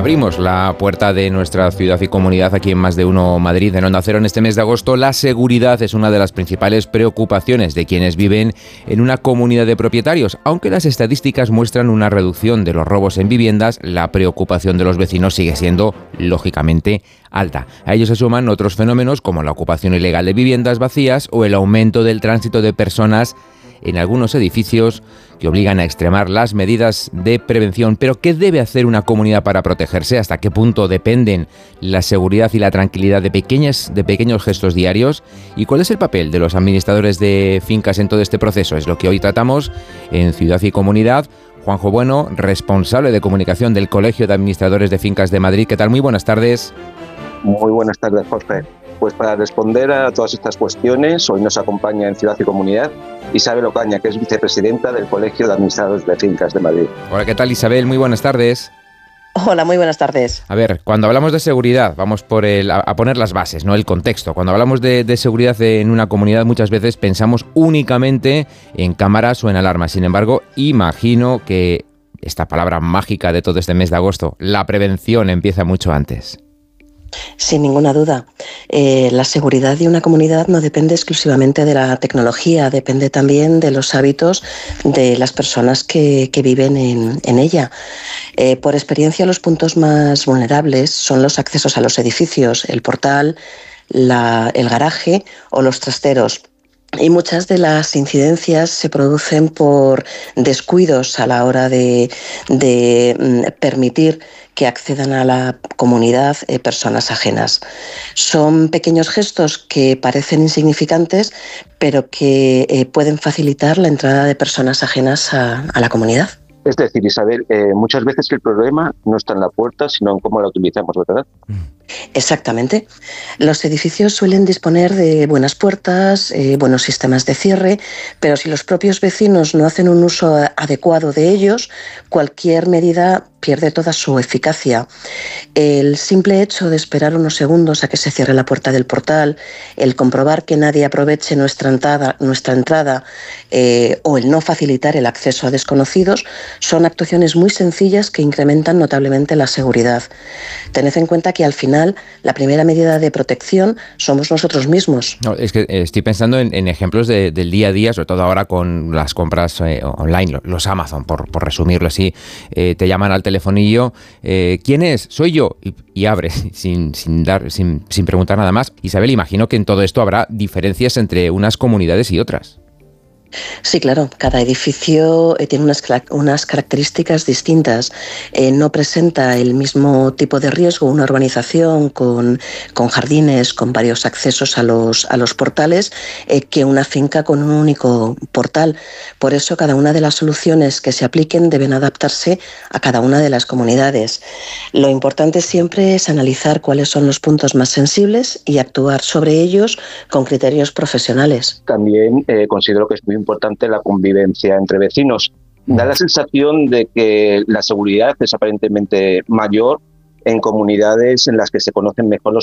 Abrimos la puerta de nuestra ciudad y comunidad aquí en Más de Uno Madrid, en Onda Cero. En este mes de agosto, la seguridad es una de las principales preocupaciones de quienes viven en una comunidad de propietarios. Aunque las estadísticas muestran una reducción de los robos en viviendas, la preocupación de los vecinos sigue siendo, lógicamente, alta. A ello se suman otros fenómenos como la ocupación ilegal de viviendas vacías o el aumento del tránsito de personas en algunos edificios que obligan a extremar las medidas de prevención. Pero ¿qué debe hacer una comunidad para protegerse? ¿Hasta qué punto dependen la seguridad y la tranquilidad de pequeños gestos diarios? ¿Y cuál es el papel de los administradores de fincas en todo este proceso? Es lo que hoy tratamos en Ciudad y Comunidad. Juanjo Bueno, responsable de comunicación del Colegio de Administradores de Fincas de Madrid. ¿Qué tal? Muy buenas tardes. Muy buenas tardes, Jorge. Pues para responder a todas estas cuestiones, hoy nos acompaña en Ciudad y Comunidad Isabel Ocaña, que es vicepresidenta del Colegio de Administradores de Fincas de Madrid. Hola, ¿qué tal, Isabel? Muy buenas tardes. Hola, muy buenas tardes. A ver, cuando hablamos de seguridad, vamos a poner las bases, ¿no? El contexto. Cuando hablamos de seguridad en una comunidad, muchas veces pensamos únicamente en cámaras o en alarmas. Sin embargo, imagino que esta palabra mágica de todo este mes de agosto, la prevención, empieza mucho antes. Sin ninguna duda. La seguridad de una comunidad no depende exclusivamente de la tecnología, depende también de los hábitos de las personas que viven en ella. Por experiencia, los puntos más vulnerables son los accesos a los edificios, el portal, el garaje o los trasteros. Y muchas de las incidencias se producen por descuidos a la hora de permitir que accedan a la comunidad personas ajenas. Son pequeños gestos que parecen insignificantes, pero que pueden facilitar la entrada de personas ajenas a la comunidad. Es decir, Isabel, muchas veces el problema no está en la puerta, sino en cómo la utilizamos, ¿verdad? Exactamente. Los edificios suelen disponer de buenas puertas, buenos sistemas de cierre, pero si los propios vecinos no hacen un uso adecuado de ellos, cualquier medida pierde toda su eficacia. El simple hecho de esperar unos segundos a que se cierre la puerta del portal, el comprobar que nadie aproveche nuestra entrada o el no facilitar el acceso a desconocidos son actuaciones muy sencillas que incrementan notablemente la seguridad. Tened en cuenta que al final la primera medida de protección somos nosotros mismos. No, es que estoy pensando en ejemplos del día a día, sobre todo ahora con las compras online, los Amazon, por resumirlo así. Te llaman al telefonillo, ¿quién es? Soy yo. Y abres sin preguntar nada más. Isabel, imagino que en todo esto habrá diferencias entre unas comunidades y otras. Sí, claro. Cada edificio tiene unas características distintas. No presenta el mismo tipo de riesgo una urbanización con jardines, con varios accesos a los portales, que una finca con un único portal. Por eso, cada una de las soluciones que se apliquen deben adaptarse a cada una de las comunidades. Lo importante siempre es analizar cuáles son los puntos más sensibles y actuar sobre ellos con criterios profesionales. También considero que es muy importante la convivencia entre vecinos. Da la sensación de que la seguridad es aparentemente mayor en comunidades en las que se conocen mejor los